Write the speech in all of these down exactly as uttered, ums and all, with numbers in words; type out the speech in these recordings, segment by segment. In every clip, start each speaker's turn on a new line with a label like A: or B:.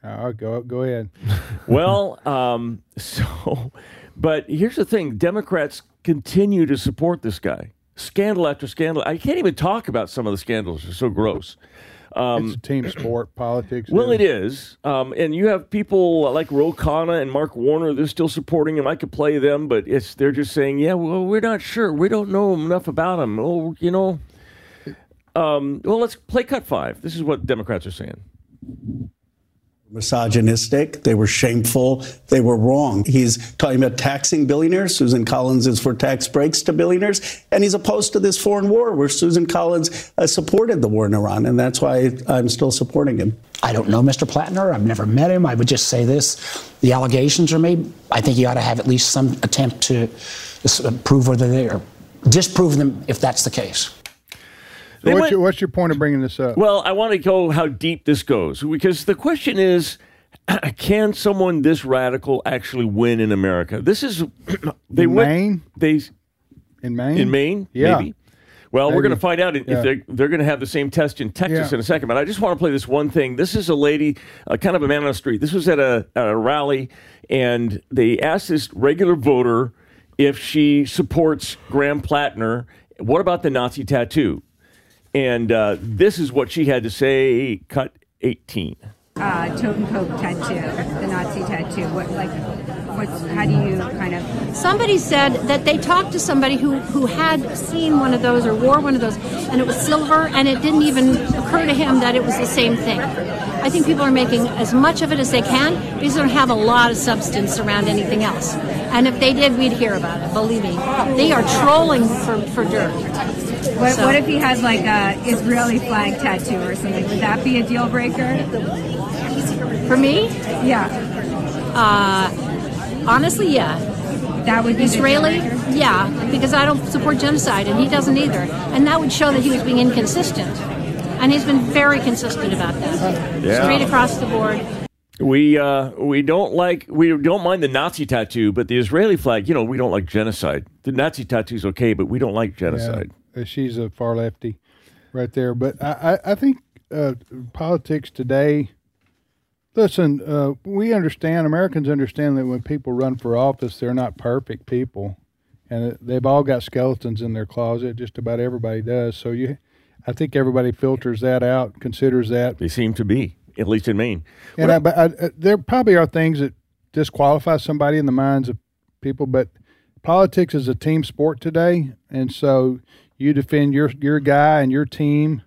A: Uh, go go ahead.
B: Well, um, so, but here's the thing: Democrats continue to support this guy. Scandal after scandal. I can't even talk about some of the scandals; they're so gross. Um,
A: it's a team sport, politics.
B: Well,
A: is.
B: it is, um, and you have people like Ro Khanna and Mark Warner. They're still supporting him. I could play them, but it's they're just saying, "Yeah, well, we're not sure. We don't know enough about him." Oh, you know. Um, well, let's play cut five. This is what Democrats are saying.
C: Misogynistic, they were shameful, they were wrong. He's talking about taxing billionaires. Susan Collins is for tax breaks to billionaires, and he's opposed to this foreign war where Susan Collins uh, supported the war in Iran, and that's why I'm still supporting him.
D: I don't know Mister Plattner. I've never met him. I would just say this. The allegations are made. I think he ought to have at least some attempt to prove whether they are, disprove them if that's the case.
A: So what's, went, your, what's your point of bringing this up?
B: Well, I want to go how deep this goes, because the question is, can someone this radical actually win in America? This is they
A: in
B: went,
A: Maine.
B: They
A: in Maine.
B: In Maine,
A: yeah.
B: Maybe. Well, maybe. We're going to find out if yeah. they're, they're going to have the same test in Texas yeah. in a second. But I just want to play this one thing. This is a lady, uh, kind of a man on the street. This was at a, at a rally, and they asked this regular voter if she supports Graham Plattner. What about the Nazi tattoo? And uh, this is what she had to say, cut eighteen.
E: Uh, totem poke tattoo, the Nazi tattoo. What, like, what's, how do you kind of...
F: Somebody said that they talked to somebody who, who had seen one of those or wore one of those, and it was silver, and it didn't even occur to him that it was the same thing. I think people are making as much of it as they can because they don't have a lot of substance around anything else. And if they did, we'd hear about it, believe me. They are trolling for, for dirt.
E: What,
F: so.
E: what if he has like a Israeli flag tattoo or something? Would that be a deal breaker?
F: For me?
E: Yeah.
F: Uh, honestly, yeah.
E: That would be
F: Israeli? Yeah, because I don't support genocide, and he doesn't either. And that would show that he was being inconsistent. And he's been very consistent about that.
B: Yeah.
F: Straight across the board.
B: We uh, we don't like we don't mind the Nazi tattoo, but the Israeli flag, you know, we don't like genocide. The Nazi tattoo's okay, but we don't like genocide.
A: Yeah, she's a far lefty, right there. But I I, I think uh, politics today. Listen, uh, we understand, Americans understand that when people run for office, they're not perfect people. And they've all got skeletons in their closet. Just about everybody does. So you, I think everybody filters that out, considers that.
B: They seem to be, at least in Maine.
A: And I, but I, there probably are things that disqualify somebody in the minds of people, but politics is a team sport today. And so you defend your your guy and your team,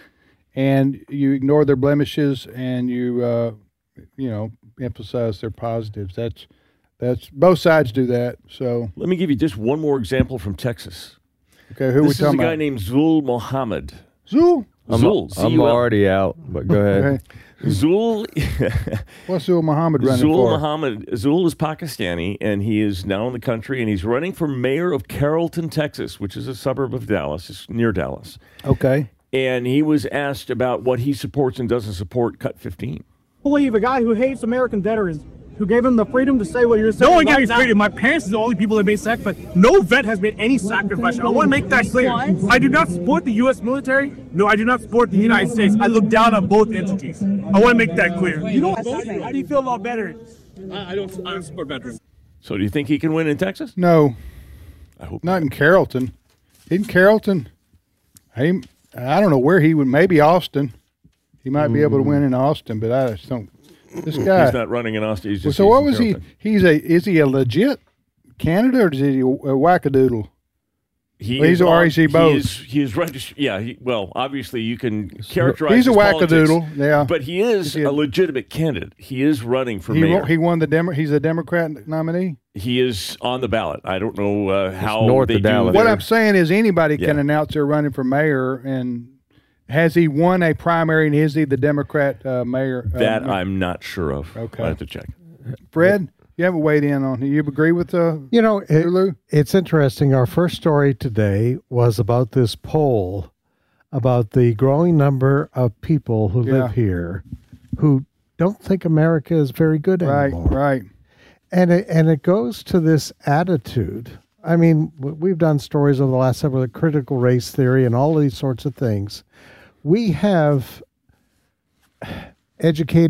A: and you ignore their blemishes, and you uh, – you know, emphasize their positives. That's that's both sides do that. So
B: let me give you just one more example from Texas.
A: Okay, who
B: this
A: we talking about? This
B: is a guy named Zul Mohammed.
A: Zul?
B: I'm, Zul.
G: I'm already out, but go ahead.
A: Okay.
B: Zul.
A: What's Zul Mohammed running
B: Zul
A: for?
B: Mohammed. Zul is Pakistani, and he is now in the country, and he's running for mayor of Carrollton, Texas, which is a suburb of Dallas. It's near Dallas.
A: Okay.
B: And he was asked about what he supports and doesn't support. Cut fifteen.
H: Believe a guy who hates American veterans, who gave him the freedom to say what you're saying.
I: No one
H: right
I: gave me
H: now.
I: freedom. My parents are the only people that made sacrifice. No vet has made any sacrifice. I want to make that clear. I do not support the U S military. No, I do not support the United States. I look down on both entities. I want to make that clear. You don't vote? How do you feel about veterans? I don't, I don't support veterans.
B: So do you think he can win in Texas?
A: No.
B: I hope
A: not. Not in Carrollton. In Carrollton, he, I don't know where he would, maybe Austin. He might be able to win in Austin, but I just don't. This guy.
B: He's not running in Austin. He's just
A: so what was
B: Carrollton.
A: he? He's a. Is he a legit candidate or is he a wackadoodle?
B: He
A: well, he's
B: is,
A: or is he both?
B: He is, he is registered. Yeah. He, well, obviously you can characterize.
A: He's a
B: his
A: wackadoodle.
B: politics,
A: yeah.
B: But he is, is he a, a legitimate candidate. He is running for
A: he
B: mayor.
A: Won, he won the Demo. He's a Democrat nominee.
B: He is on the ballot. I don't know uh, how
G: north
B: they
G: of
B: do.
G: Dallas.
A: What I'm saying is anybody
B: yeah.
A: can announce they're running for mayor. And has he won a primary, and is he the Democrat uh, mayor?
B: That
A: uh,
B: I'm not sure of.
A: Okay.
B: I have to check.
A: Fred, you haven't weighed in on. You agree with uh,
J: you know it,
A: Lou?
J: It's interesting. Our first story today was about this poll about the growing number of people who
A: Yeah.
J: live here who don't think America is very good
A: Right,
J: anymore.
A: right.
J: And it, and it goes to this attitude. I mean, we've done stories over the last several, critical race theory and all these sorts of things. We have educated